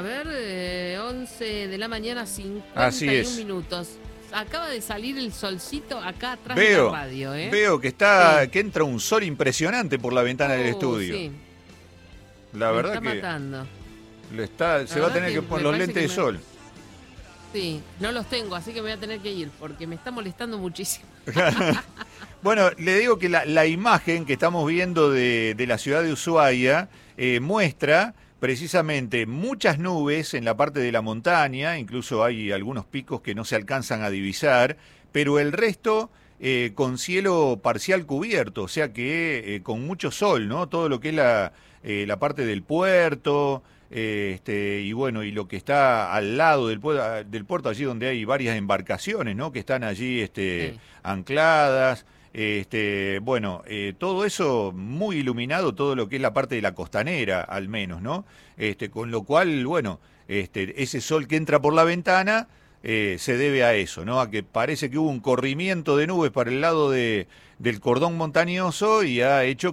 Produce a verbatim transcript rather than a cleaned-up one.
A ver, eh, once de la mañana, Así cincuenta y un es. minutos. Acaba de salir el solcito acá atrás Veo, de la radio, ¿eh? veo que está, Sí. que entra un sol impresionante por la ventana del Uh, estudio. sí, La me verdad está que matando. lo está, La se va a verdad tener que, que poner me los parece lentes de que me- sol. Sí, no los tengo, así que me voy a tener que ir porque me está molestando muchísimo. Bueno, le digo que la, la imagen que estamos viendo de, de la ciudad de Ushuaia eh, muestra precisamente muchas nubes en la parte de la montaña, incluso hay algunos picos que no se alcanzan a divisar, pero el resto eh, con cielo parcial cubierto, o sea que eh, con mucho sol, ¿no? Todo lo que es la, eh, la parte del puerto, eh, este, y bueno, y lo que está al lado del, pu- del puerto, allí donde hay varias embarcaciones, ¿no? Que están allí este, Sí. ancladas. Este, bueno, eh, todo eso muy iluminado, todo lo que es la parte de la costanera, al menos, ¿no? Este, con lo cual, bueno, este, ese sol que entra por la ventana eh, se debe a eso, ¿no? A que parece que hubo un corrimiento de nubes para el lado de, del cordón montañoso y ha hecho